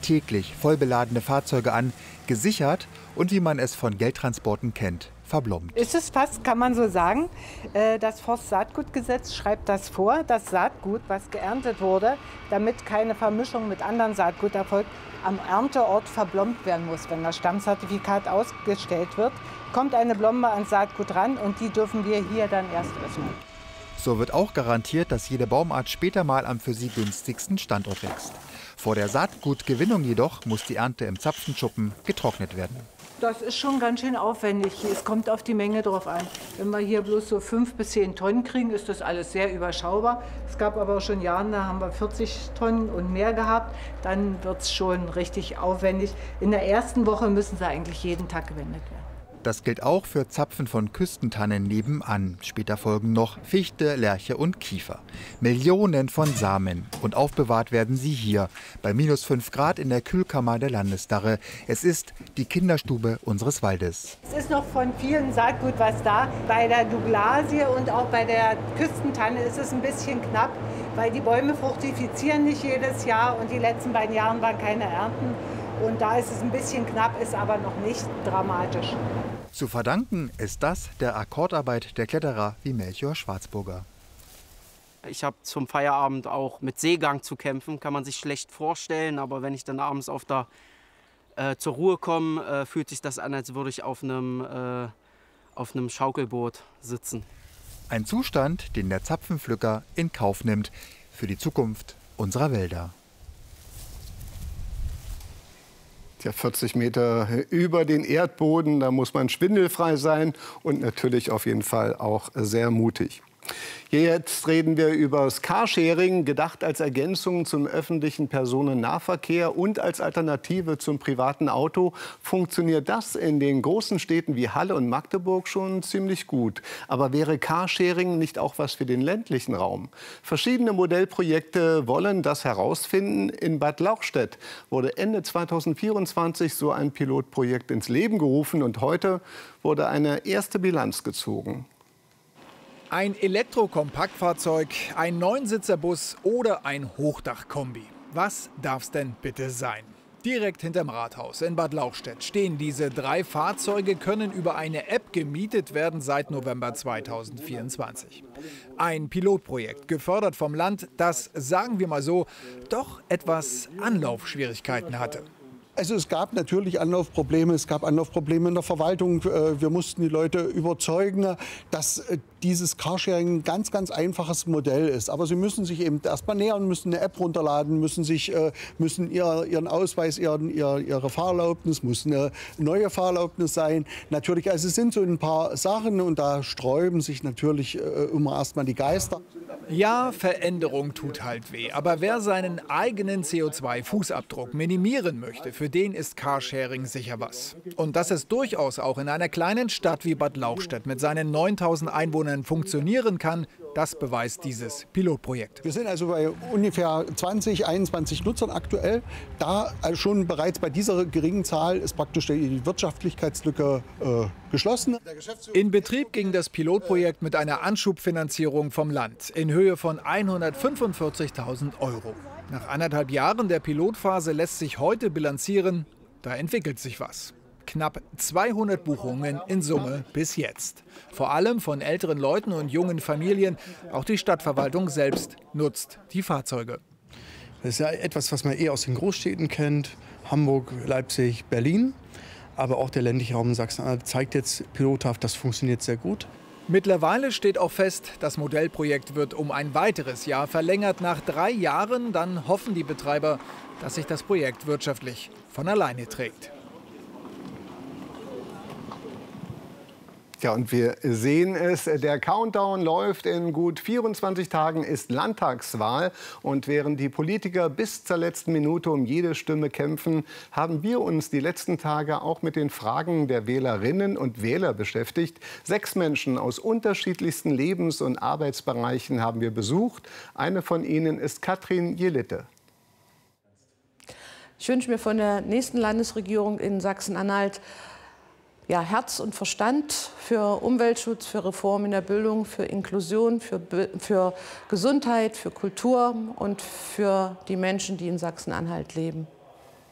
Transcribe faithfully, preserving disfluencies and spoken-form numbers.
täglich vollbeladene Fahrzeuge an, gesichert und wie man es von Geldtransporten kennt, verblombt. Ist es fast, kann man so sagen, das Forstsaatgutgesetz schreibt das vor, dass Saatgut, was geerntet wurde, damit keine Vermischung mit anderem Saatgut erfolgt, am Ernteort verblombt werden muss. Wenn das Stammzertifikat ausgestellt wird, kommt eine Blombe ans Saatgut ran und die dürfen wir hier dann erst öffnen. So wird auch garantiert, dass jede Baumart später mal am für sie günstigsten Standort wächst. Vor der Saatgutgewinnung jedoch muss die Ernte im Zapfenschuppen getrocknet werden. Das ist schon ganz schön aufwendig. Es kommt auf die Menge drauf an. Wenn wir hier bloß so fünf bis zehn Tonnen kriegen, ist das alles sehr überschaubar. Es gab aber schon Jahre, da haben wir vierzig Tonnen und mehr gehabt. Dann wird es schon richtig aufwendig. In der ersten Woche müssen sie eigentlich jeden Tag gewendet werden. Das gilt auch für Zapfen von Küstentannen nebenan. Später folgen noch Fichte, Lärche und Kiefer. Millionen von Samen. Und aufbewahrt werden sie hier, bei minus fünf Grad in der Kühlkammer der Landesdarre. Es ist die Kinderstube unseres Waldes. Es ist noch von vielen Saatgut was da. Bei der Douglasie und auch bei der Küstentanne ist es ein bisschen knapp, weil die Bäume fructifizieren nicht jedes Jahr und die letzten beiden Jahre waren keine Ernten. Und da ist es ein bisschen knapp, ist aber noch nicht dramatisch. Zu verdanken ist das der Akkordarbeit der Kletterer wie Melchior Schwarzburger. Ich habe zum Feierabend auch mit Seegang zu kämpfen, kann man sich schlecht vorstellen. Aber wenn ich dann abends auf der, äh, zur Ruhe komme, äh, fühlt sich das an, als würde ich auf einem, äh, auf einem Schaukelboot sitzen. Ein Zustand, den der Zapfenpflücker in Kauf nimmt für die Zukunft unserer Wälder. Ja, vierzig Meter über den Erdboden, da muss man schwindelfrei sein und natürlich auf jeden Fall auch sehr mutig. Jetzt reden wir über das Carsharing, gedacht als Ergänzung zum öffentlichen Personennahverkehr und als Alternative zum privaten Auto. Funktioniert das in den großen Städten wie Halle und Magdeburg schon ziemlich gut. Aber wäre Carsharing nicht auch was für den ländlichen Raum? Verschiedene Modellprojekte wollen das herausfinden. In Bad Lauchstädt wurde Ende zweitausendvierundzwanzig so ein Pilotprojekt ins Leben gerufen und heute wurde eine erste Bilanz gezogen. Ein Elektrokompaktfahrzeug, ein Neunsitzerbus oder ein Hochdachkombi. Was darf's denn bitte sein? Direkt hinterm Rathaus in Bad Lauchstädt stehen diese drei Fahrzeuge, können über eine App gemietet werden seit November zweitausendvierundzwanzig. Ein Pilotprojekt, gefördert vom Land, das, sagen wir mal so, doch etwas Anlaufschwierigkeiten hatte. Also es gab natürlich Anlaufprobleme, es gab Anlaufprobleme in der Verwaltung. Wir mussten die Leute überzeugen, dass dieses Carsharing ein ganz, ganz einfaches Modell ist. Aber sie müssen sich eben erstmal nähern, müssen eine App runterladen, müssen, sich, müssen ihr, ihren Ausweis, ihren, ihre Fahrerlaubnis, muss eine neue Fahrerlaubnis sein. Natürlich, also es sind so ein paar Sachen und da sträuben sich natürlich immer erstmal die Geister. Ja, Veränderung tut halt weh. Aber wer seinen eigenen C O zwei Fußabdruck minimieren möchte, für den ist Carsharing sicher was. Und dass es durchaus auch in einer kleinen Stadt wie Bad Lauchstädt mit seinen neuntausend Einwohnern funktionieren kann, das beweist dieses Pilotprojekt. Wir sind also bei ungefähr zwanzig, einundzwanzig Nutzern aktuell. Da also schon bereits bei dieser geringen Zahl ist praktisch die Wirtschaftlichkeitslücke äh, geschlossen. In Betrieb ging das Pilotprojekt mit einer Anschubfinanzierung vom Land in Höhe von hundertfünfundvierzigtausend Euro. Nach anderthalb Jahren der Pilotphase lässt sich heute bilanzieren, da entwickelt sich was. Knapp zweihundert Buchungen in Summe bis jetzt. Vor allem von älteren Leuten und jungen Familien. Auch die Stadtverwaltung selbst nutzt die Fahrzeuge. Das ist ja etwas, was man eher aus den Großstädten kennt. Hamburg, Leipzig, Berlin. Aber auch der ländliche Raum Sachsen-Anhalt zeigt jetzt pilothaft, das funktioniert sehr gut. Mittlerweile steht auch fest, das Modellprojekt wird um ein weiteres Jahr verlängert. Nach drei Jahren dann hoffen die Betreiber, dass sich das Projekt wirtschaftlich von alleine trägt. Ja, und wir sehen es, der Countdown läuft. In gut vierundzwanzig Tagen ist Landtagswahl. Und während die Politiker bis zur letzten Minute um jede Stimme kämpfen, haben wir uns die letzten Tage auch mit den Fragen der Wählerinnen und Wähler beschäftigt. Sechs Menschen aus unterschiedlichsten Lebens- und Arbeitsbereichen haben wir besucht. Eine von ihnen ist Katrin Jelitte. Ich wünsche mir von der nächsten Landesregierung in Sachsen-Anhalt ja, Herz und Verstand für Umweltschutz, für Reform in der Bildung, für Inklusion, für, für Gesundheit, für Kultur und für die Menschen, die in Sachsen-Anhalt leben.